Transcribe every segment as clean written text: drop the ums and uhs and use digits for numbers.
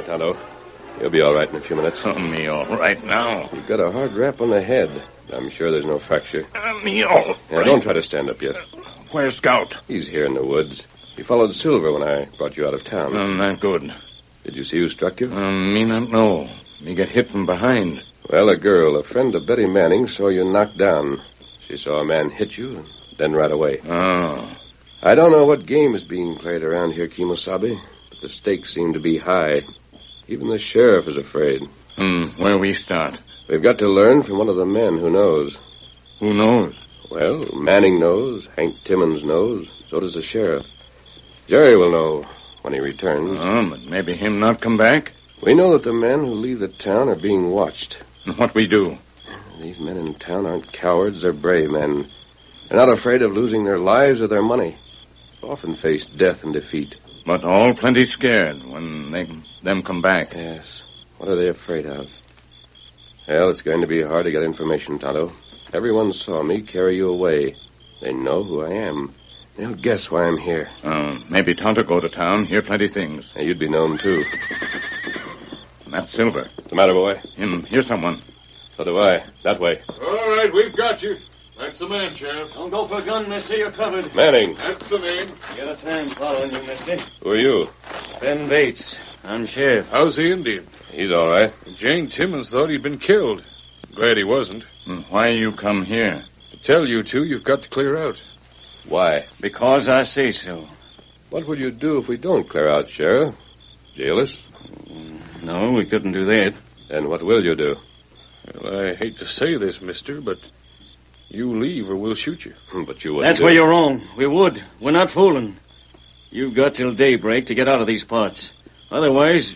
Tonto. You'll be all right in a few minutes. Me all right now. You've got a hard rap on the head. I'm sure there's no fracture. Me all right. Yeah, don't try to stand up yet. Where's Scout? He's here in the woods. He followed Silver when I brought you out of town. Not good. Did you see who struck you? Me not know. Me get hit from behind. Well, a girl, a friend of Betty Manning, saw you knocked down. She saw a man hit you, and then right away. Oh. I don't know what game is being played around here, Kimosabe, but the stakes seem to be high. Even the sheriff is afraid. Where we start? We've got to learn from one of the men who knows. Who knows? Well, Manning knows, Hank Timmons knows, so does the sheriff. Jerry will know when he returns. But maybe him not come back? We know that the men who leave the town are being watched. And what we do? These men in town aren't cowards, they're brave men. They're not afraid of losing their lives or their money. Often face death and defeat. But all plenty scared when them come back. Yes. What are they afraid of? Well, it's going to be hard to get information, Tonto. Everyone saw me carry you away. They know who I am. They'll guess why I'm here. Maybe Tonto go to town, hear plenty things. And you'd be known, too. That's Silver. What's the matter, boy? Here's someone. So do I. That way. All right, we've got you. That's the man, Sheriff. Don't go for a gun, mister. You're covered. Manning. That's the man. Get a time following you, mister. Who are you? Ben Bates. I'm sheriff. How's the Indian? He's all right. Jane Timmons thought he'd been killed. Glad he wasn't. Why you come here? To tell you two, you've got to clear out. Why? Because I say so. What would you do if we don't clear out, Sheriff? Jail us? No, we couldn't do that. Then what will you do? Well, I hate to say this, mister, but you leave or we'll shoot you. But you wouldn't. That's where you're wrong. We would. We're not fooling. You've got till daybreak to get out of these parts. Otherwise,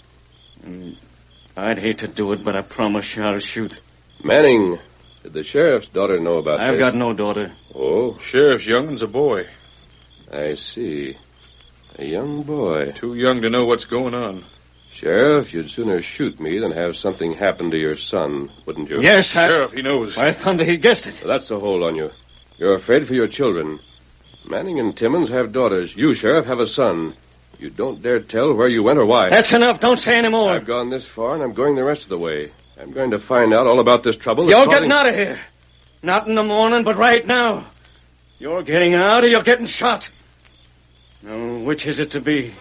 I'd hate to do it, but I promise you I'll shoot. Manning, did the sheriff's daughter know about this? I've got no daughter. Oh, Sheriff's youngin's a boy. I see. A young boy. Too young to know what's going on. Sheriff, you'd sooner shoot me than have something happen to your son, wouldn't you? Yes, Sheriff, he knows. Why, thunder, he guessed it. So that's the hold on you. You're afraid for your children. Manning and Timmons have daughters. You, Sheriff, have a son. You don't dare tell where you went or why. That's enough. Don't say any more. I've gone this far, and I'm going the rest of the way. I'm going to find out all about this trouble. You're getting out of here. Not in the morning, but right now. You're getting out or you're getting shot. Now, which is it to be?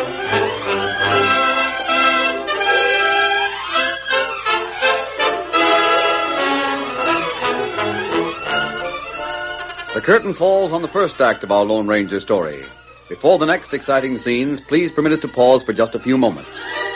The curtain falls on the first act of our Lone Ranger story. Before the next exciting scenes, please permit us to pause for just a few moments.